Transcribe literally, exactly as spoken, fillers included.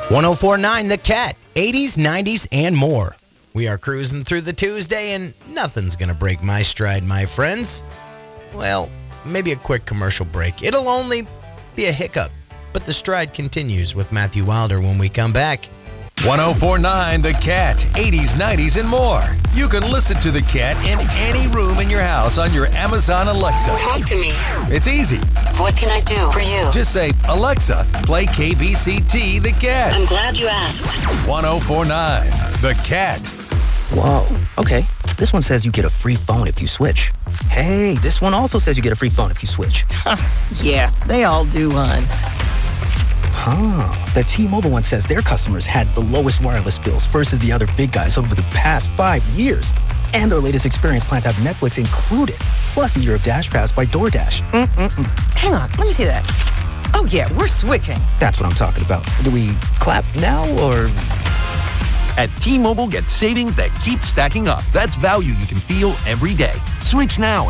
one oh four point nine The Cat, eighties, nineties, and more. We are cruising through the Tuesday, and nothing's going to break my stride, my friends. Well, maybe a quick commercial break. It'll only be a hiccup, but the stride continues with Matthew Wilder when we come back. one oh four point nine The Cat, eighties, nineties, and more. You can listen to The Cat in any room in your house on your Amazon Alexa. Talk to me. It's easy. What can I do for you? Just say, Alexa, play K B C T The Cat. I'm glad you asked. one oh four point nine The Cat. Whoa, okay. This one says you get a free phone if you switch. Hey, this one also says you get a free phone if you switch. Yeah, they all do, hon. Huh. The T-Mobile one says their customers had the lowest wireless bills versus the other big guys over the past five years. And their latest experience plans have Netflix included, plus a year of Dash Pass by DoorDash. Mm-mm-mm. Hang on, let me see that. Oh, yeah, we're switching. That's what I'm talking about. Do we clap now, or...? At T-Mobile, get savings that keep stacking up. That's value you can feel every day. Switch now